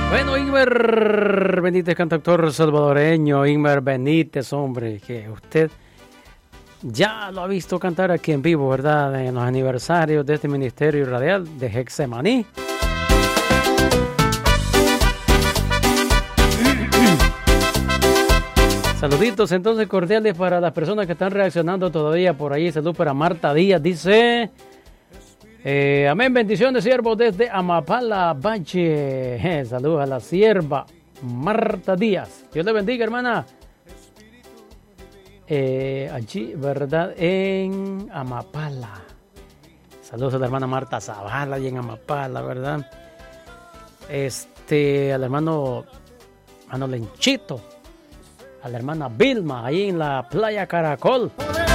Bueno, Ingmer Benítez, cantautor salvadoreño, Ingmer Benítez, hombre, que usted ya lo ha visto cantar aquí en vivo, ¿verdad? En los aniversarios de este Ministerio Radial de Hexemaní. Saluditos entonces cordiales para las personas que están reaccionando todavía por ahí. Salud para Marta Díaz, dice... amén, bendiciones, siervo desde Amapala, Valle. Saludos a la sierva Marta Díaz. Dios le bendiga, hermana. Allí, ¿verdad? En Amapala. Saludos a la hermana Marta Zavala y en Amapala, ¿verdad? Al hermano Lenchito. A la hermana Vilma, ahí en la playa Caracol.